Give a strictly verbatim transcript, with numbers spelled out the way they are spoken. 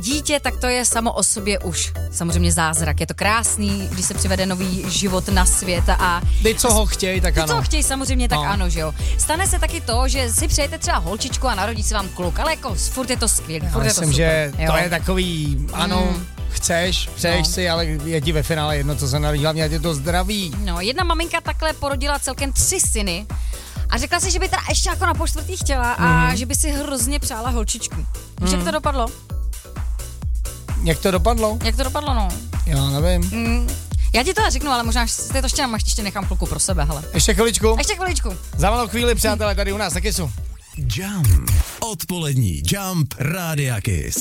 dítě, tak to je samo o sobě už samozřejmě zázrak. Je to krásný, když se přivede nový život na svět a... Ty, co ho chtějí, tak ty, ano. co ho chtějí, samozřejmě, tak no. ano, že jo. Stane se taky to, že si přejete třeba holčičku a narodí se vám kluk, ale jako furt je to skvělý, furt Já je to myslím, super. že jo. to je takový, ano, Mm. chceš, přeješ No. si, ale je ti ve finále jedno, co se narodí, hlavně ať je to zdraví. No, jedna maminka takhle porodila celkem tři syny a řekla si, že by teda ještě jako na poštvrtý chtěla a Mhm. že by si hrozně přála holčičku. Víš, Mhm. jak to dopadlo? Jak to dopadlo? Jak to dopadlo, no? Já nevím. Mm. Já ti to řeknu, ale možná si to ještě, ještě nechám chvilku pro sebe, hele. Ještě chviličku. Ještě chviličku. Za malou chvíli, přátelé, tady u nás taky jsou. Jump. Odpolední Jump Rádia Kiss.